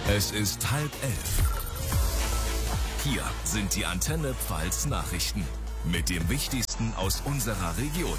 Es ist 10:30. Hier sind die Antenne Pfalz Nachrichten mit dem Wichtigsten aus unserer Region.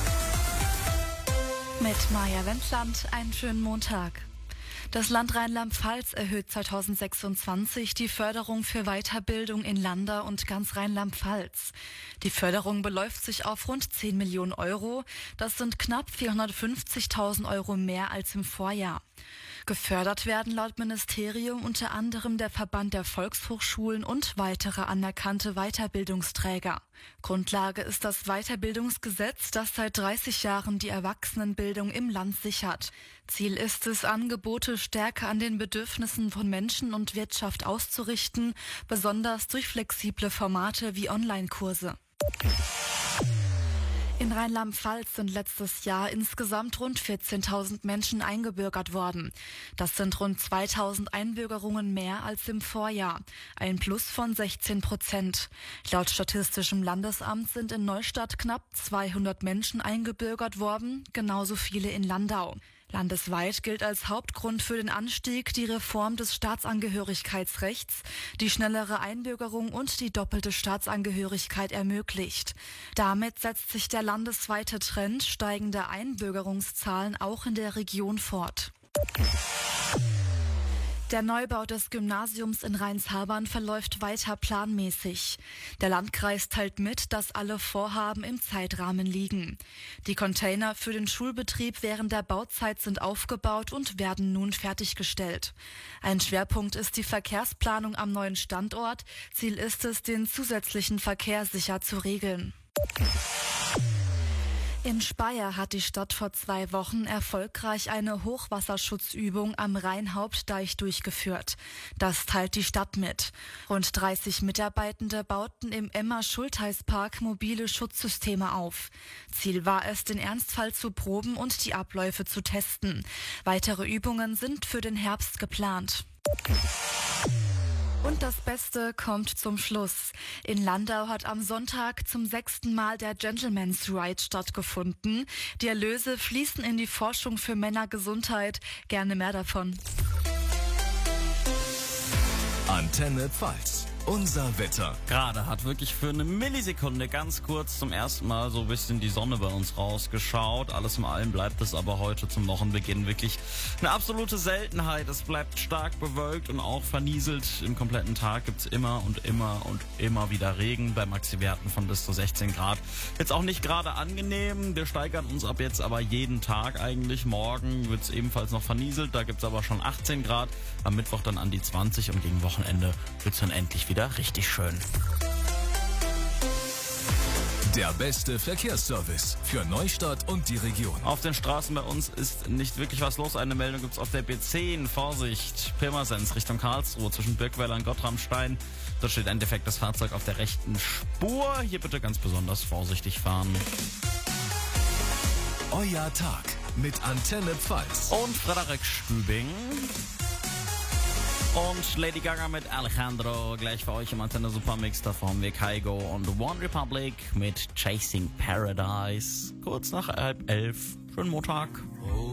Mit Maja Wendland, einen schönen Montag. Das Land Rheinland-Pfalz erhöht 2026 die Förderung für Weiterbildung in Landau und ganz Rheinland-Pfalz. Die Förderung beläuft sich auf rund 10 Millionen Euro. Das sind knapp 450.000 Euro mehr als im Vorjahr. Gefördert werden laut Ministerium unter anderem der Verband der Volkshochschulen und weitere anerkannte Weiterbildungsträger. Grundlage ist das Weiterbildungsgesetz, das seit 30 Jahren die Erwachsenenbildung im Land sichert. Ziel ist es, Angebote stärker an den Bedürfnissen von Menschen und Wirtschaft auszurichten, besonders durch flexible Formate wie Online-Kurse. In Rheinland-Pfalz sind letztes Jahr insgesamt rund 14.000 Menschen eingebürgert worden. Das sind rund 2.000 Einbürgerungen mehr als im Vorjahr. Ein Plus von 16%. Laut Statistischem Landesamt sind in Neustadt knapp 200 Menschen eingebürgert worden, genauso viele in Landau. Landesweit gilt als Hauptgrund für den Anstieg die Reform des Staatsangehörigkeitsrechts, die schnellere Einbürgerung und die doppelte Staatsangehörigkeit ermöglicht. Damit setzt sich der landesweite Trend steigender Einbürgerungszahlen auch in der Region fort. Der Neubau des Gymnasiums in Rheinshabern verläuft weiter planmäßig. Der Landkreis teilt mit, dass alle Vorhaben im Zeitrahmen liegen. Die Container für den Schulbetrieb während der Bauzeit sind aufgebaut und werden nun fertiggestellt. Ein Schwerpunkt ist die Verkehrsplanung am neuen Standort. Ziel ist es, den zusätzlichen Verkehr sicher zu regeln. In Speyer hat die Stadt vor 2 Wochen erfolgreich eine Hochwasserschutzübung am Rheinhauptdeich durchgeführt. Das teilt die Stadt mit. Rund 30 Mitarbeitende bauten im Emma-Schultheiß-Park mobile Schutzsysteme auf. Ziel war es, den Ernstfall zu proben und die Abläufe zu testen. Weitere Übungen sind für den Herbst geplant. Und das Beste kommt zum Schluss. In Landau hat am Sonntag zum 6. Mal der Gentleman's Ride stattgefunden. Die Erlöse fließen in die Forschung für Männergesundheit. Gerne mehr davon. Antenne Pfalz. Unser Wetter. Gerade hat wirklich für eine Millisekunde ganz kurz zum ersten Mal so ein bisschen die Sonne bei uns rausgeschaut. Alles in allem bleibt es aber heute zum Wochenbeginn wirklich eine absolute Seltenheit. Es bleibt stark bewölkt und auch vernieselt. Im kompletten Tag gibt's immer wieder Regen bei Maxi-Werten von bis zu 16 Grad. Jetzt auch nicht gerade angenehm. Wir steigern uns ab jetzt aber jeden Tag eigentlich. Morgen wird's ebenfalls noch vernieselt. Da gibt's aber schon 18 Grad. Am Mittwoch dann an die 20 und gegen Wochenende wird's dann endlich wieder richtig schön. Der beste Verkehrsservice für Neustadt und die Region. Auf den Straßen bei uns ist nicht wirklich was los. Eine Meldung gibt's auf der B10. Vorsicht, Pirmasens Richtung Karlsruhe zwischen Birkweiler und Gottramstein. Dort steht ein defektes Fahrzeug auf der rechten Spur. Hier bitte ganz besonders vorsichtig fahren. Euer Tag mit Antenne Pfalz. Und Frederik Stübing. Und Lady Gaga mit Alejandro gleich für euch im Antenne Supermix. Davor haben wir Kygo und One Republic mit Chasing Paradise. Kurz nach 10:30. Schönen Montag.